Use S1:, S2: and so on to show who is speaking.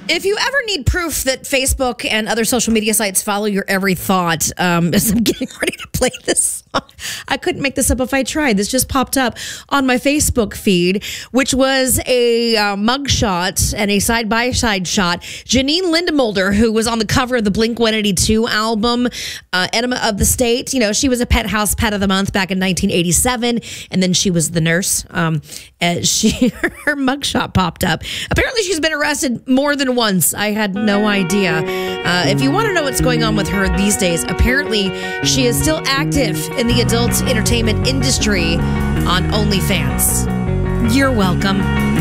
S1: If you ever need proof that Facebook and other social media sites follow your every thought, as I'm getting ready to play this song, I couldn't make this up if I tried. This just popped up on my Facebook feed, which was a mugshot and a side-by-side shot. Janine Lindemulder, who was on the cover of the Blink-182 album, Enema of the State. You know, she was a Pet House Pet of the Month back in 1987, and then she was the nurse. Her mugshot popped up. Apparently, she's been arrested more than once. I had no idea. If you want to know what's going on with her these days, apparently she is still active in the adult entertainment industry on OnlyFans. You're welcome.